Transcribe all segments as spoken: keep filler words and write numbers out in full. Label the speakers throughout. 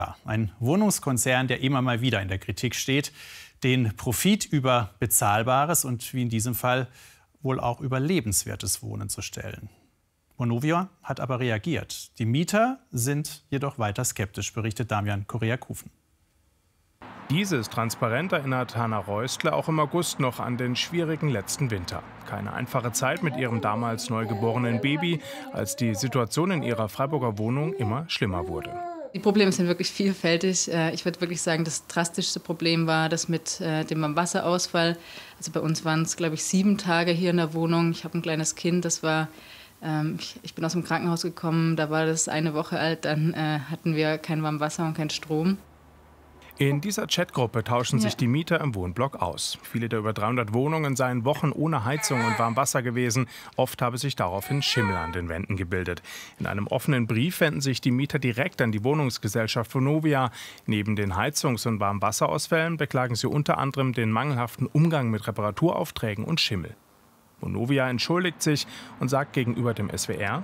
Speaker 1: Ein Wohnungskonzern, der immer mal wieder in der Kritik steht, den Profit über bezahlbares und wie in diesem Fall wohl auch über lebenswertes Wohnen zu stellen. Vonovia hat aber reagiert. Die Mieter sind jedoch weiter skeptisch, berichtet Damian Correa-Kufen.
Speaker 2: Dieses Transparent erinnert Hanna Reustle auch im August noch an den schwierigen letzten Winter. Keine einfache Zeit mit ihrem damals neugeborenen Baby, als die Situation in ihrer Freiburger Wohnung immer schlimmer wurde.
Speaker 3: Die Probleme sind wirklich vielfältig. Ich würde wirklich sagen, das drastischste Problem war das mit dem Wasserausfall. Also bei uns waren es, glaube ich, sieben Tage hier in der Wohnung. Ich habe ein kleines Kind, das war, ähm, ich, ich bin aus dem Krankenhaus gekommen, da war das eine Woche alt, dann äh, hatten wir kein warmes Wasser und keinen Strom.
Speaker 2: In dieser Chatgruppe tauschen sich
Speaker 3: Ja.
Speaker 2: die Mieter im Wohnblock aus. Viele der über dreihundert Wohnungen seien Wochen ohne Heizung und warmem Wasser gewesen. Oft habe sich daraufhin Schimmel an den Wänden gebildet. In einem offenen Brief wenden sich die Mieter direkt an die Wohnungsgesellschaft Vonovia. Neben den Heizungs- und Warmwasserausfällen beklagen sie unter anderem den mangelhaften Umgang mit Reparaturaufträgen und Schimmel. Vonovia entschuldigt sich und sagt gegenüber dem S W R: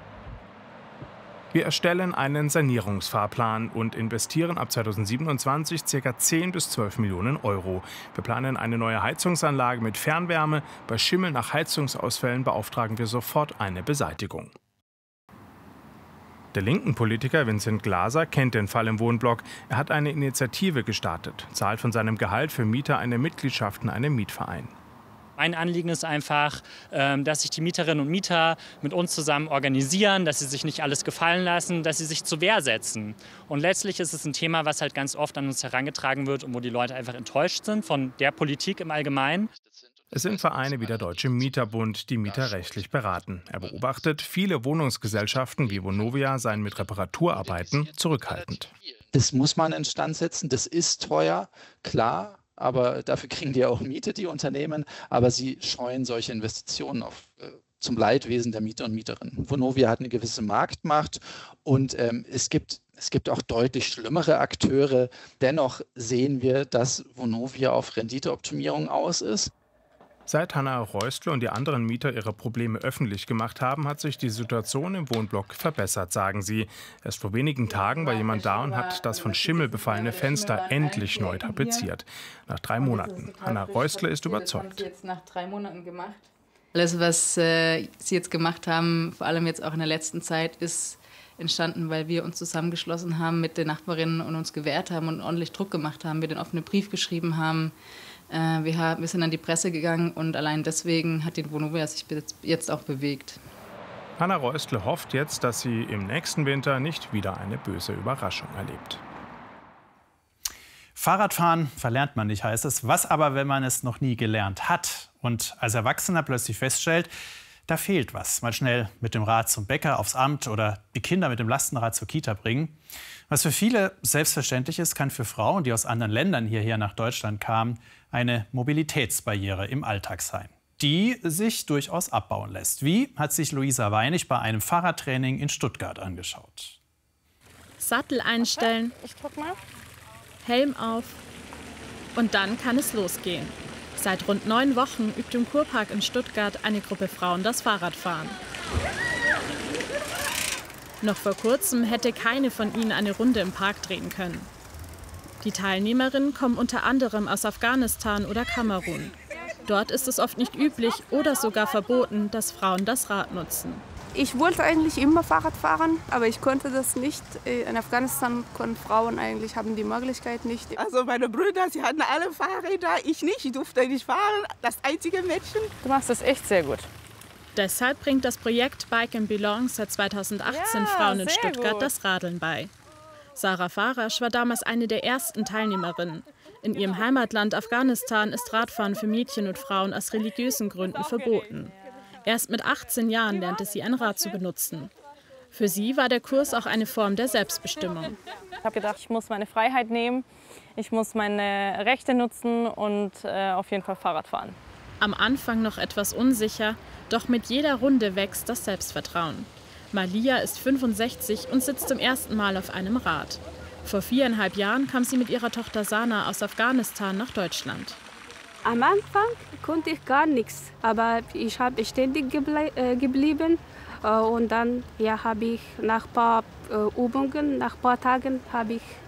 Speaker 2: Wir erstellen einen Sanierungsfahrplan und investieren ab zweitausendsiebenundzwanzig ca. zehn bis zwölf Millionen Euro. Wir planen eine neue Heizungsanlage mit Fernwärme. Bei Schimmel nach Heizungsausfällen beauftragen wir sofort eine Beseitigung. Der linken Politiker Vincent Glaser kennt den Fall im Wohnblock. Er hat eine Initiative gestartet, zahlt von seinem Gehalt für Mieter eine Mitgliedschaft in einem Mietverein.
Speaker 4: Mein Anliegen ist einfach, dass sich die Mieterinnen und Mieter mit uns zusammen organisieren, dass sie sich nicht alles gefallen lassen, dass sie sich zur Wehr setzen. Und letztlich ist es ein Thema, was halt ganz oft an uns herangetragen wird und wo die Leute einfach enttäuscht sind von der Politik im Allgemeinen.
Speaker 2: Es sind Vereine wie der Deutsche Mieterbund, die Mieter rechtlich beraten. Er beobachtet, viele Wohnungsgesellschaften wie Vonovia seien mit Reparaturarbeiten zurückhaltend.
Speaker 5: Das muss man instand setzen, das ist teuer, klar. Aber dafür kriegen die ja auch Miete, die Unternehmen. Aber sie scheuen solche Investitionen auf, äh, zum Leidwesen der Mieter und Mieterinnen. Vonovia hat eine gewisse Marktmacht und ähm, es gibt, es gibt auch deutlich schlimmere Akteure. Dennoch sehen wir, dass Vonovia auf Renditeoptimierung aus ist.
Speaker 2: Seit Hanna Reustle und die anderen Mieter ihre Probleme öffentlich gemacht haben, hat sich die Situation im Wohnblock verbessert, sagen sie. Erst vor wenigen Tagen war jemand da und hat das von Schimmel befallene Fenster endlich neu tapeziert. Nach drei Monaten. Hanna Reustle ist überzeugt.
Speaker 3: Nach drei Monaten gemacht. Alles, was äh, sie jetzt gemacht haben, vor allem jetzt auch in der letzten Zeit, ist entstanden, weil wir uns zusammengeschlossen haben mit den Nachbarinnen und uns gewehrt haben und ordentlich Druck gemacht haben, wir den offenen Brief geschrieben haben. Äh, wir, haben, wir sind an die Presse gegangen und allein deswegen hat die Vonovia sich jetzt auch bewegt.
Speaker 2: Hanna Reustle hofft jetzt, dass sie im nächsten Winter nicht wieder eine böse Überraschung erlebt.
Speaker 1: Fahrradfahren verlernt man nicht, heißt es. Was aber, wenn man es noch nie gelernt hat und als Erwachsener plötzlich feststellt, da fehlt was. Mal schnell mit dem Rad zum Bäcker, aufs Amt oder die Kinder mit dem Lastenrad zur Kita bringen. Was für viele selbstverständlich ist, kann für Frauen, die aus anderen Ländern hierher nach Deutschland kamen, eine Mobilitätsbarriere im Alltag sein, die sich durchaus abbauen lässt. Wie, hat sich Luisa Weinig bei einem Fahrradtraining in Stuttgart angeschaut.
Speaker 6: Sattel einstellen,
Speaker 7: ich drück mal.
Speaker 6: Helm auf und dann kann es losgehen. Seit rund neun Wochen übt im Kurpark in Stuttgart eine Gruppe Frauen das Fahrradfahren. Noch vor kurzem hätte keine von ihnen eine Runde im Park drehen können. Die Teilnehmerinnen kommen unter anderem aus Afghanistan oder Kamerun. Dort ist es oft nicht üblich oder sogar verboten, dass Frauen das Rad nutzen.
Speaker 7: Ich wollte eigentlich immer Fahrrad fahren, aber ich konnte das nicht. In Afghanistan konnten Frauen eigentlich, haben die Möglichkeit nicht.
Speaker 8: Also meine Brüder, sie hatten alle Fahrräder, ich nicht, ich durfte nicht fahren, das einzige Mädchen.
Speaker 7: Du machst das echt sehr gut.
Speaker 6: Deshalb bringt das Projekt Bike and Belong seit zweitausendachtzehn
Speaker 7: Ja,
Speaker 6: Frauen in
Speaker 7: sehr
Speaker 6: Stuttgart
Speaker 7: gut.
Speaker 6: das Radeln bei. Sarah Farasch war damals eine der ersten Teilnehmerinnen. In ihrem Heimatland Afghanistan ist Radfahren für Mädchen und Frauen aus religiösen Gründen verboten. Erst mit achtzehn Jahren lernte sie ein Rad zu benutzen. Für sie war der Kurs auch eine Form der Selbstbestimmung.
Speaker 9: Ich habe gedacht, ich muss meine Freiheit nehmen, ich muss meine Rechte nutzen und äh, auf jeden Fall Fahrrad fahren.
Speaker 6: Am Anfang noch etwas unsicher, doch mit jeder Runde wächst das Selbstvertrauen. Malia ist fünfundsechzig und sitzt zum ersten Mal auf einem Rad. Vor viereinhalb Jahren kam sie mit ihrer Tochter Sana aus Afghanistan nach Deutschland.
Speaker 10: Am Anfang konnte ich gar nichts, aber ich habe ständig geble äh, geblieben
Speaker 7: Und dann ja, habe ich nach ein paar Übungen, nach ein paar Tagen habe ich